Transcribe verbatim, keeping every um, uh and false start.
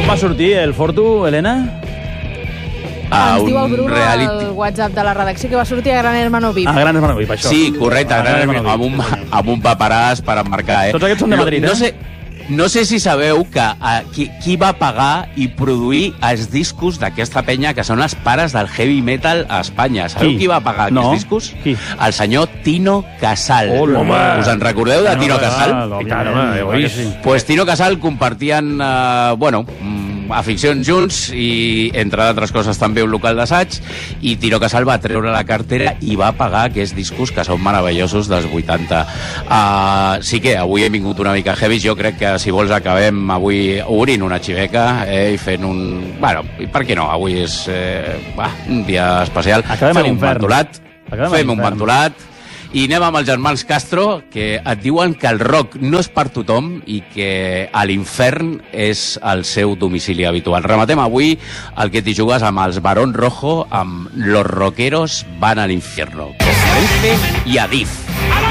on va sortir el Fortu, Helena? A Ens diu el un Bruno reality... al WhatsApp de la redacció que va sortir a Gran Hermano V I P. A Gran Hermano V I P, això. Sí, correcte, A Gran Gran Hermano, amb, un, amb un paperàs per emmarcar, eh? Tots aquests són de Madrid, no, no eh? sé, no sé si sabeu que uh, qui, qui va pagar i produir els discos d'aquesta penya, que són els pares del heavy metal a Espanya. Sabeu Qui? qui, va pagar No. aquests discos? Qui? El senyor Tino Casal. Hola, home. Us en recordeu de Tino Casal? I tant, home, ja ho he vist. Pues Tino Casal compartien, eh, bueno, mm, aficions junts i, entre d'altres coses, també un local d'assaig, i Tino Casal va treure la cartera i va pagar aquests discos que són meravellosos dels vuitanta. Uh, sí que avui hem vingut una mica heavy. Jo crec que, si vols, acabem avui obrint una xiveca eh, i fent un... Bueno, i per què no? Avui és eh, bah, un dia especial. Acabem a Fem un l'infern. ventolat. Acabem a Fem un l'infern. ventolat. I anem amb els germans Castro, que et diuen que el rock no és per tothom i que a l'infern és el seu domicili habitual. Rematem avui el que t'hi jugues amb els Barón Rojo, amb Los Rockeros van al infierno. Renfe i Adif.